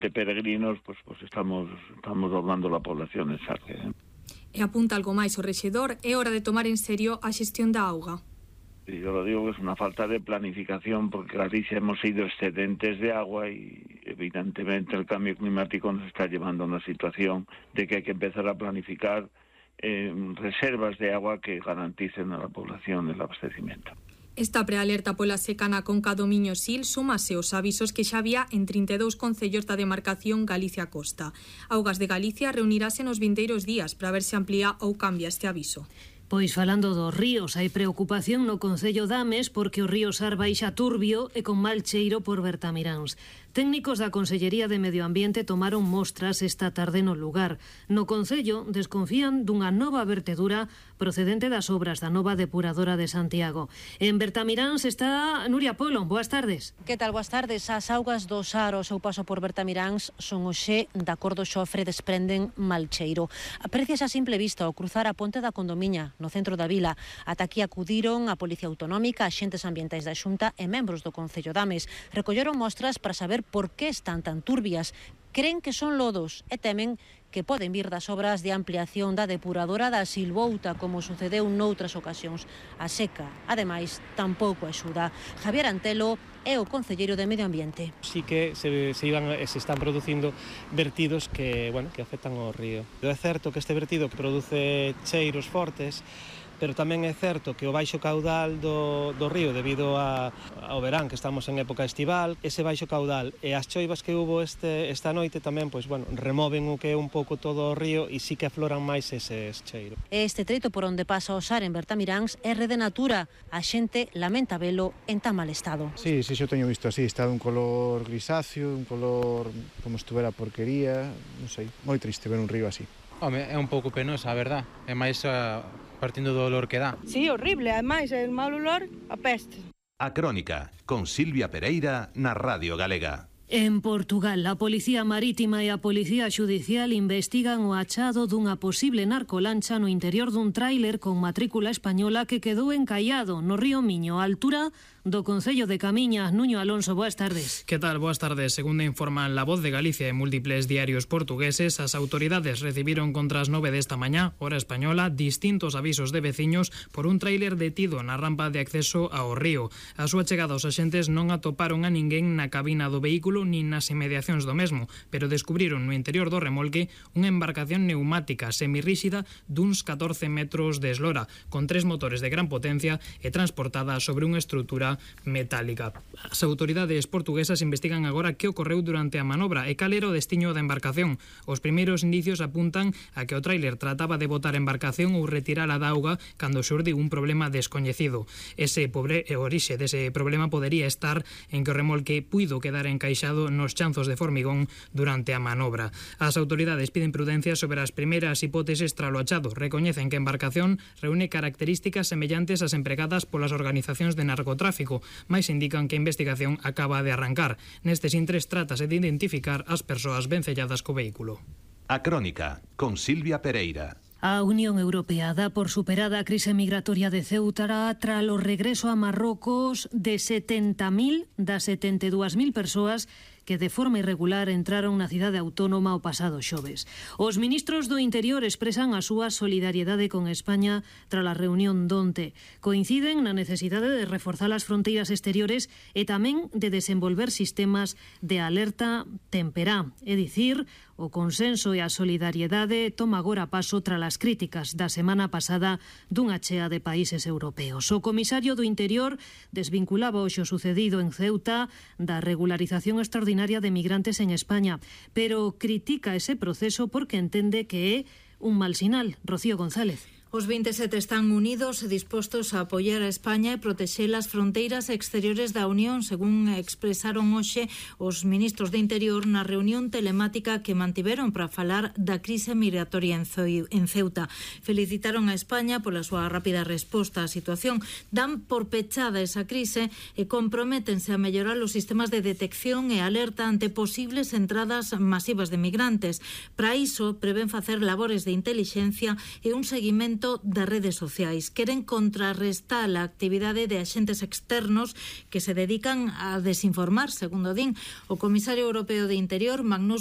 peregrinos, pues estamos doblando la población en Sargue. E apunta algo máis o rexedor, é hora de tomar en serio a xestión da auga. Y yo lo digo que es una falta de planificación, porque Galicia hemos sido excedentes de agua y evidentemente el cambio climático nos está llevando a una situación de que hay que empezar a planificar reservas de agua que garanticen a la población el abastecimiento. Esta prealerta pola seca na conca do Miño-Sil súmase aos avisos que xa había en 32 concellos da demarcación Galicia-Costa. Augas de Galicia reunirase nos vindeiros días para ver se amplía ou cambia este aviso. Pois falando dos ríos, hai preocupación no concello de Ames porque o río Sar baixa turbio e con mal cheiro por Bertamiráns. Técnicos da Consellería de Medio Ambiente tomaron mostras esta tarde no lugar. No concello desconfían dunha nova vertedura procedente das obras da nova depuradora de Santiago. En Bertamiráns está Nuria Polo. Boas tardes. Que tal? Boas tardes. As augas do Sar ao seu paso por Bertamiráns son hoxe da cor do xofre, desprenden mal cheiro. Aprecias a simple vista ao cruzar a ponte da Condomiña no centro da vila. Ata aquí acudiron a Policía Autonómica, axentes ambientais da Xunta e membros do Concello de Ames. Recolleron mostras para saber por que están tan turbias. Creen que son lodos e temen que poden vir das obras de ampliación da depuradora da Silvouta, como sucedeu noutras ocasións. A seca, ademais, tampouco axuda. Javier Antelo é o concelleiro de Medio Ambiente. Sí que se están producindo vertidos que afectan ao río. É certo que este vertido produce cheiros fortes, pero tamén é certo que o baixo caudal do río, debido ao verán, que estamos en época estival, ese baixo caudal e as choivas que hubo esta noite tamén, removen o que é un pouco todo o río e sí que afloran máis eses cheiros. Este treito por onde pasa o Sar en Bertamiráns é Rede Natura. A xente lamenta velo en tan mal estado. Sí, xo teño visto así, está dun color grisáceo, un color como estuvera porquería, non sei, moi triste ver un río así. Home, é un pouco penosa, a verdad, é máis partindo do olor que dá. Sí, horrible, ademais, é un mal olor, a peste. A Crónica, con Silvia Pereira, na Radio Galega. En Portugal, a Policía Marítima e a Policía Xudicial investigan o achado dunha posible narcolancha no interior dun tráiler con matrícula española que quedou encallado no río Miño, a altura do Concello de Camiña. Nuño Alonso, boas tardes. Que tal? Boas tardes. Segundo informan La Voz de Galicia e múltiples diarios portugueses, as autoridades recibiron contra as 9 desta mañá, hora española, distintos avisos de veciños por un tráiler detido na rampa de acceso ao río. A súa chegada aos axentes non atoparon a ninguén na cabina do vehículo nin nas inmediacións do mesmo, pero descubriron no interior do remolque unha embarcación neumática semirríxida duns 14 metros de eslora, con 3 motores de gran potencia e transportada sobre unha estrutura metálica. As autoridades portuguesas investigan agora que ocorreu durante a manobra e cal era o destiño da embarcación. Os primeiros indicios apuntan a que o tráiler trataba de botar a embarcación ou retirala da auga cando xurdiu un problema descoñecido. Orixe dese problema podería estar en que o remolque puido quedar encaixado nos chanzos de formigón durante a manobra. As autoridades piden prudencia sobre as primeiras hipóteses tralo achado. Recoñecen que a embarcación reúne características semellantes ás empregadas polas organizacións de narcotráfico, mais indican que a investigación acaba de arrancar. Nestes intres trátase de identificar as persoas vencelladas co vehículo. A Crónica, con Silvia Pereira. A Unión Europea dá por superada a crise migratoria de Ceuta tras o regreso a Marrocos de 70.000 das 72.000 persoas que de forma irregular entraron na cidade autónoma o pasado xoves. Os ministros do Interior expresan a súa solidariedade con España tras a reunión donte. Coinciden na necesidade de reforzar as fronteiras exteriores e tamén de desenvolver sistemas de alerta temperá. É dicir, o consenso e a solidariedade toma agora paso tras as críticas da semana pasada dunha chea de países europeos. O comisario do Interior desvinculaba hoxe o sucedido en Ceuta da regularización extraordinaria de migrantes en España, pero critica ese proceso porque entende que é un mal sinal. Rocío González. Os 27 están unidos e dispostos a apoiar a España e protexer as fronteiras exteriores da Unión, según expresaron hoxe os ministros de Interior na reunión telemática que mantiveron para falar da crise migratoria en Ceuta. Felicitaron a España pola súa rápida resposta á situación, dan por pechada esa crise e comprométense a mellorar os sistemas de detección e alerta ante posibles entradas masivas de migrantes. Para iso, prevén facer labores de intelixencia e un seguimento funcionamento das redes sociais. Queren contrarrestar a actividade de axentes externos que se dedican a desinformar, segundo din. O comisario europeo de Interior, Magnus